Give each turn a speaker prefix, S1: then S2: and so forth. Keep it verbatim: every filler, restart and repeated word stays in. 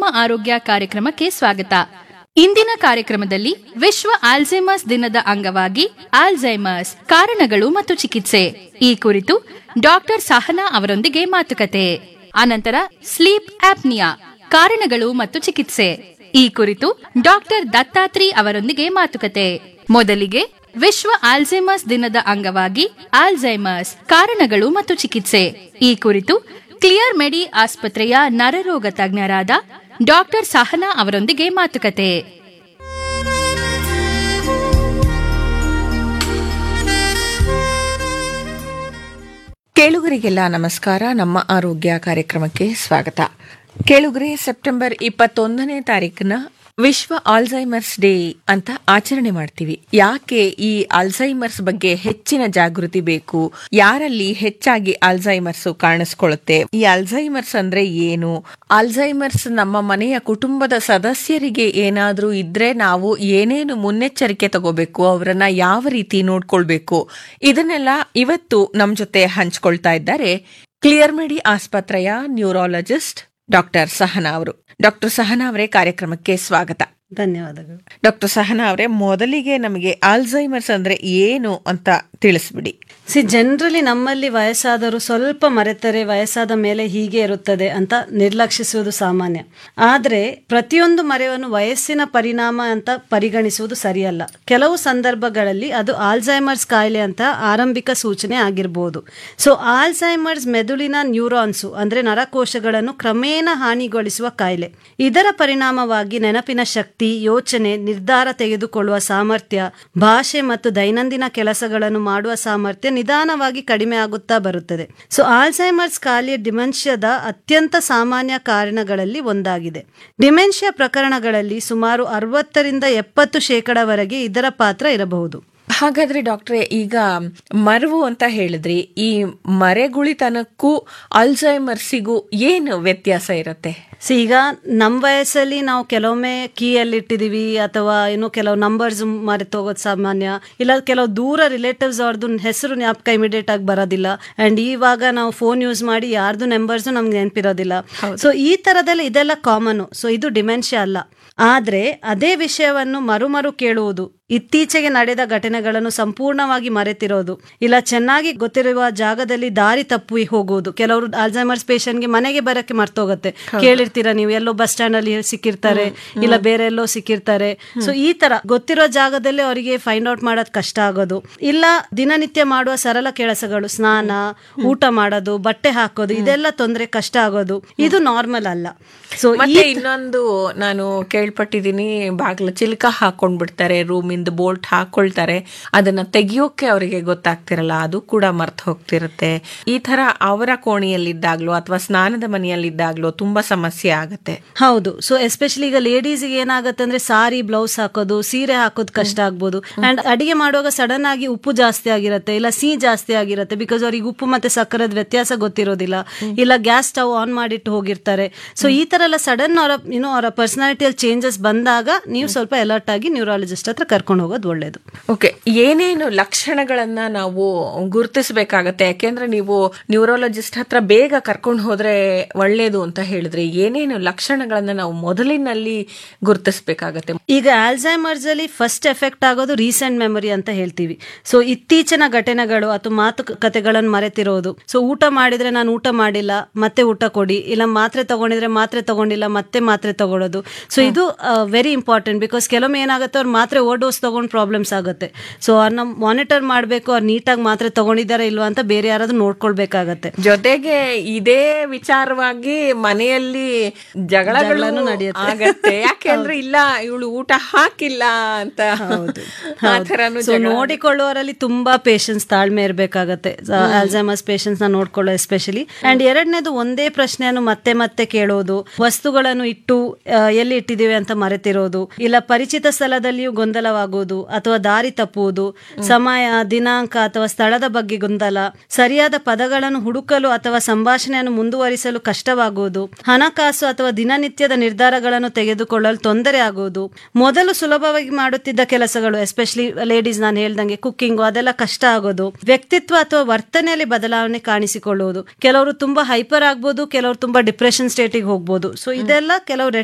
S1: ಆರೋಗ್ಯ ಕಾರ್ಯಕ್ರಮಕ್ಕೆ ಸ್ವಾಗತ. ಇಂದಿನ ಕಾರ್ಯಕ್ರಮದಲ್ಲಿ ವಿಶ್ವ ಆಲ್ಝೈಮರ್ಸ್ ದಿನದ ಅಂಗವಾಗಿ ಆಲ್ಝೈಮರ್ಸ್ ಕಾರಣಗಳು ಮತ್ತು ಚಿಕಿತ್ಸೆ ಈ ಕುರಿತು ಡಾಕ್ಟರ್ ಸಹನಾ ಅವರೊಂದಿಗೆ ಮಾತುಕತೆ. ಅನಂತರ ಸ್ಲೀಪ್ ಆಪ್ನಿಯಾ ಕಾರಣಗಳು ಮತ್ತು ಚಿಕಿತ್ಸೆ ಈ ಕುರಿತು ಡಾಕ್ಟರ್ ದತ್ತಾತ್ರಿ ಅವರೊಂದಿಗೆ ಮಾತುಕತೆ. ಮೊದಲಿಗೆ ವಿಶ್ವ ಆಲ್ಝೈಮರ್ಸ್ ದಿನದ ಅಂಗವಾಗಿ ಆಲ್ಝೈಮರ್ಸ್ ಕಾರಣಗಳು ಮತ್ತು ಚಿಕಿತ್ಸೆ ಈ ಕುರಿತು ಕ್ಲಿಯರ್ ಮೆಡಿ ಆಸ್ಪತ್ರೆಯ ನರರೋಗ ತಜ್ಞರಾದ ಡಾಕ್ಟರ್ ಸಹನಾ ಅವರೊಂದಿಗೆ ಮಾತುಕತೆ.
S2: ಕೇಳುಗರಿಗೆಲ್ಲ ನಮಸ್ಕಾರ. ನಮ್ಮ ಆರೋಗ್ಯ ಕಾರ್ಯಕ್ರಮಕ್ಕೆ ಸ್ವಾಗತ. ಕೇಳುಗರೆ, ಸೆಪ್ಟೆಂಬರ್ ಇಪ್ಪತ್ತೊಂದನೇ ತಾರೀಕಿನ ವಿಶ್ವ ಆಲ್ಝೈಮರ್ಸ್ ಡೇ ಅಂತ ಆಚರಣೆ ಮಾಡ್ತೀವಿ. ಯಾಕೆ ಈ ಆಲ್ಝೈಮರ್ಸ್ ಬಗ್ಗೆ ಹೆಚ್ಚಿನ ಜಾಗೃತಿ ಬೇಕು? ಯಾರಲ್ಲಿ ಹೆಚ್ಚಾಗಿ ಆಲ್ಝೈಮರ್ಸ್ ಕಾಣಿಸ್ಕೊಳ್ಳುತ್ತೆ? ಈ ಆಲ್ಝೈಮರ್ಸ್ ಅಂದ್ರೆ ಏನು? ಆಲ್ಝೈಮರ್ಸ್ ನಮ್ಮ ಮನೆಯ ಕುಟುಂಬದ ಸದಸ್ಯರಿಗೆ ಏನಾದ್ರೂ ಇದ್ರೆ ನಾವು ಏನೇನು ಮುನ್ನೆಚ್ಚರಿಕೆ ತಗೋಬೇಕು, ಅವರನ್ನ ಯಾವ ರೀತಿ ನೋಡ್ಕೊಳ್ಬೇಕು, ಇದನ್ನೆಲ್ಲ ಇವತ್ತು ನಮ್ ಜೊತೆ ಹಂಚ್ಕೊಳ್ತಾ ಇದ್ದಾರೆ ಕ್ಲಿಯರ್ ಮೆಡಿ ಆಸ್ಪತ್ರೆಯ ನ್ಯೂರಾಲಜಿಸ್ಟ್ ಡಾಕ್ಟರ್ ಸಹನಾ ಅವರು. ಡಾಕ್ಟರ್ ಸಹನಾ ಅವರೇ, ಕಾರ್ಯಕ್ರಮಕ್ಕೆ ಸ್ವಾಗತ.
S3: ಧನ್ಯವಾದಗಳು.
S2: ಡಾಕ್ಟರ್ ಸಹನಾ ಅವರೇ, ಮೊದಲಿಗೆ ನಮಗೆ ಆಲ್ಝೈಮರ್ಸ್ ಅಂದ್ರೆ ಏನು ಅಂತ ತಿಳಿಸ್ಬಿಡಿ.
S3: ಸಿ ಜನರಲಿ ನಮ್ಮಲ್ಲಿ ವಯಸ್ಸಾದರೂ ಸ್ವಲ್ಪ ಮರೆತರೆ ವಯಸ್ಸಾದ ಮೇಲೆ ಹೀಗೆ ಇರುತ್ತದೆ ಅಂತ ನಿರ್ಲಕ್ಷಿಸುವುದು ಸಾಮಾನ್ಯ. ಆದರೆ ಪ್ರತಿಯೊಂದು ಮರೆಯನ್ನು ವಯಸ್ಸಿನ ಪರಿಣಾಮ ಅಂತ ಪರಿಗಣಿಸುವುದು ಸರಿಯಲ್ಲ. ಕೆಲವು ಸಂದರ್ಭಗಳಲ್ಲಿ ಅದು ಆಲ್ಝೈಮರ್ಸ್ ಕಾಯಿಲೆ ಅಂತ ಆರಂಭಿಕ ಸೂಚನೆ ಆಗಿರಬಹುದು. ಸೊ ಆಲ್ಝೈಮರ್ಸ್ ಮೆದುಳಿನ ನ್ಯೂರಾನ್ಸು ಅಂದ್ರೆ ನರಕೋಶಗಳನ್ನು ಕ್ರಮೇಣ ಹಾನಿಗೊಳಿಸುವ ಕಾಯಿಲೆ. ಇದರ ಪರಿಣಾಮವಾಗಿ ನೆನಪಿನ ಶಕ್ತಿ, ಯೋಚನೆ, ನಿರ್ಧಾರ ತೆಗೆದುಕೊಳ್ಳುವ ಸಾಮರ್ಥ್ಯ, ಭಾಷೆ ಮತ್ತು ದೈನಂದಿನ ಕೆಲಸಗಳನ್ನು ಮಾಡುವ ಸಾಮರ್ಥ್ಯ ನಿಧಾನವಾಗಿ ಕಡಿಮೆ ಆಗುತ್ತಾ ಬರುತ್ತದೆ. ಸೊ ಆಲ್ಝೈಮರ್ಸ್ ಕಾಯಿಲೆ ಡಿಮೆನ್ಷಿಯಾದ ಅತ್ಯಂತ ಸಾಮಾನ್ಯ ಕಾರಣಗಳಲ್ಲಿ ಒಂದಾಗಿದೆ. ಡಿಮೆನ್ಷಿಯಾ ಪ್ರಕರಣಗಳಲ್ಲಿ ಸುಮಾರು ಅರವತ್ತರಿಂದ ಎಪ್ಪತ್ತು ಶೇಕಡವರೆಗೆ ಇದರ ಪಾತ್ರ ಇರಬಹುದು.
S2: ಹಾಗಾದ್ರೆ ಡಾಕ್ಟ್ರೆ, ಈಗ ಮರವು ಅಂತ ಹೇಳಿದ್ರಿ, ಈ ಮರೆಗುಳಿತನಕ್ಕೂ ಆಲ್ಝೈಮರ್ಸಿಗೂ ಏನು ವ್ಯತ್ಯಾಸ ಇರುತ್ತೆ?
S3: ಸೊ ಈಗ ನಮ್ಮ ವಯಸ್ಸಲ್ಲಿ ನಾವು ಕೆಲವೊಮ್ಮೆ ಕೀಯಲ್ಲಿ ಇಟ್ಟಿದೀವಿ ಅಥವಾ ಏನೋ ಕೆಲವು ನಂಬರ್ಸ್ ಮರೆತು ಹೋಗೋದು ಸಾಮಾನ್ಯ. ಇಲ್ಲ ಕೆಲವು ದೂರ ರಿಲೇಟಿವ್ಸ್ ಅವ್ರದ್ದು ಹೆಸರು ಜ್ಞಾಪಕ ಇಮಿಡಿಯೇಟ್ ಆಗಿ ಬರೋದಿಲ್ಲ. ಅಂಡ್ ಇವಾಗ ನಾವು ಫೋನ್ ಯೂಸ್ ಮಾಡಿ ಯಾರ್ದು ನಂಬರ್ಸ್ ನಮ್ಗೆ ನೆನಪಿರೋದಿಲ್ಲ. ಸೊ ಈ ತರದಲ್ಲಿ ಇದೆಲ್ಲ ಕಾಮನ್. ಸೊ ಇದು ಡಿಮೆನ್ಷಿಯಾ ಅಲ್ಲ. ಆದ್ರೆ ಅದೇ ವಿಷಯವನ್ನು ಮರುಮರು ಕೇಳುವುದು, ಇತ್ತೀಚೆಗೆ ನಡೆದ ಘಟನೆಗಳನ್ನು ಸಂಪೂರ್ಣವಾಗಿ ಮರೆತಿರೋದು, ಇಲ್ಲ ಚೆನ್ನಾಗಿ ಗೊತ್ತಿರುವ ಜಾಗದಲ್ಲಿ ದಾರಿ ತಪ್ಪಿ ಹೋಗುವುದು. ಕೆಲವರು ಆಲ್ಝೈಮರ್ಸ್ ಪೇಷಂಟ್ಗೆ ಮನೆಗೆ ಬರಕ್ಕೆ ಮರ್ತೋಗತ್ತೆ. ಕೇಳಿರ್ತೀರಾ ನೀವು, ಎಲ್ಲೋ ಬಸ್ ಸ್ಟ್ಯಾಂಡ್ ಅಲ್ಲಿ ಸಿಕ್ಕಿರ್ತಾರೆ, ಇಲ್ಲ ಬೇರೆ ಎಲ್ಲೋ ಸಿಕ್ಕಿರ್ತಾರೆ. ಸೊ ಈ ತರ ಗೊತ್ತಿರೋ ಜಾಗದಲ್ಲಿ ಅವರಿಗೆ ಫೈಂಡ್ ಔಟ್ ಮಾಡೋದು ಕಷ್ಟ ಆಗೋದು. ಇಲ್ಲ ದಿನನಿತ್ಯ ಮಾಡುವ ಸರಳ ಕೆಲಸಗಳು, ಸ್ನಾನ, ಊಟ ಮಾಡೋದು, ಬಟ್ಟೆ ಹಾಕೋದು, ಇದೆಲ್ಲ ತೊಂದರೆ ಕಷ್ಟ ಆಗೋದು, ಇದು ನಾರ್ಮಲ್ ಅಲ್ಲ. ಸೊ
S2: ಇನ್ನೊಂದು ನಾನು ಕೇಳ್ಪಟ್ಟಿದ್ದೀನಿ, ಬಾಗ್ಲ ಚಿಲ್ಕ ಹಾಕೊಂಡ್ ಬಿಡ್ತಾರೆ, ರೂಮ್ ಇಂದ ಬೋಲ್ಟ್ ಹಾಕೊಳ್ತಾರೆ, ಅದನ್ನ ತೆಗಿಯೋಕೆ ಅವರಿಗೆ ಗೊತ್ತಾಗ್ತಿರಲ್ಲ, ಅದು ಕೂಡ ಮರ್ತು ಹೋಗ್ತಿರುತ್ತೆ. ಈ ತರ ಅವರ ಕೋಣೆಯಲ್ಲಿದ್ದಾಗ್ಲೋ ಅಥವಾ ಸ್ನಾನದ ಮನೆಯಲ್ಲಿದ್ದಾಗ್ಲೋ ತುಂಬಾ ಸಮಸ್ಯೆ ಆಗತ್ತೆ.
S3: ಹೌದು. ಸೊ ಎಸ್ಪೆಷಲಿ ಈಗ ಲೇಡೀಸ್ಗೆ ಏನಾಗತ್ತೆ ಅಂದ್ರೆ ಸಾರಿ, ಬ್ಲೌಸ್ ಹಾಕೋದು, ಸೀರೆ ಹಾಕೋದು ಕಷ್ಟ ಆಗ್ಬೋದು. ಅಂಡ್ ಅಡಿಗೆ ಮಾಡುವಾಗ ಸಡನ್ ಆಗಿ ಉಪ್ಪು ಜಾಸ್ತಿ ಆಗಿರುತ್ತೆ, ಇಲ್ಲ ಸಿಹಿ ಜಾಸ್ತಿ ಆಗಿರುತ್ತೆ. ಬಿಕಾಸ್ ಅವ್ರಿಗೆ ಉಪ್ಪು ಮತ್ತೆ ಸಕ್ಕರದ ವ್ಯತ್ಯಾಸ ಗೊತ್ತಿರೋದಿಲ್ಲ, ಇಲ್ಲ ಗ್ಯಾಸ್ ಸ್ಟವ್ ಆನ್ ಮಾಡಿಟ್ಟು ಹೋಗಿರ್ತಾರೆ. ಸೊ ಈ ತರ ಎಲ್ಲ ಸಡನ್ ಅವರ ಏನೋ ಅವರ ಪರ್ಸನಾಲಿಟಿಯಲ್ಲಿ ಚೇಂಜಸ್ ಬಂದಾಗ ನೀವು ಸ್ವಲ್ಪ ಅಲರ್ಟ್ ಆಗಿ ನ್ಯೂರಾಲಜಿಸ್ಟ್ ಹತ್ರ ಕರ್ಕೊಂಡು ಹೋಗೋದು ಒಳ್ಳೇದು.
S2: ಓಕೆ, ಏನೇನು ಲಕ್ಷಣಗಳನ್ನ ನಾವು ಗುರುತಿಸಬೇಕಾಗತ್ತೆ? ಯಾಕೆಂದ್ರೆ ನೀವು ನ್ಯೂರಾಲಜಿಸ್ಟ್ ಹತ್ರ ಬೇಗ ಕರ್ಕೊಂಡು ಹೋದ್ರೆ ಒಳ್ಳೇದು ಅಂತ ಹೇಳಿದ್ರೆ ಏನೇನು ಲಕ್ಷಣಗಳನ್ನ ನಾವು ಮೊದಲಿನಲ್ಲಿ ಗುರುತಿಸಬೇಕಾಗತ್ತೆ?
S3: ಈಗ ಆಲ್ಝೈಮರ್ಸ್ ಅಲ್ಲಿ ಫಸ್ಟ್ ಎಫೆಕ್ಟ್ ಆಗೋದು ರೀಸೆಂಟ್ ಮೆಮೊರಿ ಅಂತ ಹೇಳ್ತೀವಿ. ಸೊ ಇತ್ತೀಚಿನ ಘಟನೆಗಳು ಅಥವಾ ಮಾತುಕತೆಗಳನ್ನು ಮರೆತಿರೋದು. ಸೊ ಊಟ ಮಾಡಿದ್ರೆ ನಾನು ಊಟ ಮಾಡಿಲ್ಲ, ಮತ್ತೆ ಊಟ ಕೊಡಿ, ಇಲ್ಲ ಮಾತ್ರೆ ತಗೊಂಡಿದ್ರೆ ಮಾತ್ರೆ ತಗೊಂಡಿಲ್ಲ, ಮತ್ತೆ ಮಾತ್ರೆ ತಗೊಳ್ಳೋದು. ಸೊ ಇದು ವೆರಿ ಇಂಪಾರ್ಟೆಂಟ್. ಬಿಕಾಸ್ ಕೆಲವೊಮ್ಮೆ ಏನಾಗುತ್ತೆ, ಅವ್ರು ಮಾತ್ರೆ ಓವರ್ ಡೋಸ್ ತಗೊಂಡು ಪ್ರಾಬ್ಲಮ್ಸ್ ಆಗುತ್ತೆ. ಸೊ ಅವ್ರನ್ನ ಮಾನಿಟರ್ ಮಾಡಬೇಕು, ಅವ್ರು ನೀಟಾಗಿ ಮಾತ್ರೆ ತಗೊಂಡಿದ್ದಾರೆ ಇಲ್ವಾ ಅಂತ ಬೇರೆ ಯಾರಾದ್ರೂ ನೋಡ್ಕೊಳ್ಬೇಕಾಗತ್ತೆ.
S2: ಜೊತೆಗೆ ಇದೇ ವಿಚಾರವಾಗಿ ಮನೆಯಲ್ಲಿ ಜಗಳಗಳನ್ನು ನಡೆಯುತ್ತೆ. ಯಾಕೆಂದ್ರೆ ಇಲ್ಲ ಇವಳು ಊಟ ಹಾಕಿಲ್ಲ ಅಂತ.
S3: ಸೊ ನೋಡಿಕೊಳ್ಳುವವರಲ್ಲಿ ತುಂಬಾ ಪೇಷನ್ಸ್, ತಾಳ್ಮೆ ಇರಬೇಕಾಗತ್ತೆ ಆಲ್ಝೈಮರ್ಸ್ ಪೇಷಂಟ್ಸ್ ನ ನೋಡ್ಕೊಳ್ಳೋ ಎಸ್ಪೆಷಲಿ. ಅಂಡ್ ಎರಡನೇದು, ಒಂದೇ ಪ್ರಶ್ನೆಯನ್ನು ಮತ್ತೆ ಮತ್ತೆ ಕೇಳೋದು, ವಸ್ತುಗಳನ್ನು ಇಟ್ಟು ಎಲ್ಲಿ ಇಟ್ಟಿದ್ದೀವಿ ಅಂತ ಮರೆತಿರೋದು, ಇಲ್ಲ ಪರಿಚಿತ ಸ್ಥಳದಲ್ಲಿಯೂ ಗೊಂದಲವಾಗುವುದು ಅಥವಾ ದಾರಿ ತಪ್ಪುವುದು, ಸಮಯ, ದಿನಾಂಕ ಅಥವಾ ಸ್ಥಳದ ಬಗ್ಗೆ ಗೊಂದಲ, ಸರಿಯಾದ ಪದಗಳನ್ನು ಹುಡುಕಲು ಅಥವಾ ಸಂಭಾಷಣೆಯನ್ನು ಮುಂದುವರಿಸಲು ಕಷ್ಟವಾಗುವುದು, ಹಣಕಾಸು ಅಥವಾ ದಿನನಿತ್ಯದ ನಿರ್ಧಾರಗಳನ್ನು ತೆಗೆದುಕೊಳ್ಳಲು ತೊಂದರೆ ಆಗುವುದು, ಮೊದಲು ಸುಲಭವಾಗಿ ಮಾಡುತ್ತಿದ್ದ ಕೆಲಸಗಳು ಎಸ್ಪೆಷಲಿ ಲೇಡೀಸ್ ನಾನು ಹೇಳ್ದಂಗೆ ಕುಕ್ಕಿಂಗು ಅದೆಲ್ಲ ಕಷ್ಟ ಆಗೋದು, ವ್ಯಕ್ತಿತ್ವ ಅಥವಾ ವರ್ತನೆಯಲ್ಲಿ ಬದಲಾವಣೆ ಕಾಣಿಸಿಕೊಳ್ಳುವುದು. ಕೆಲವರು ತುಂಬಾ ಹೈಪರ್ ಆಗ್ಬೋದು, ಕೆಲವರು ತುಂಬಾ ಡಿಪ್ರೆಷನ್ ಸ್ಟೇಟಿಗೆ ಹೋಗ್ಬೋದು. ಸೊ ಇದೆಲ್ಲ ಕೆಲವು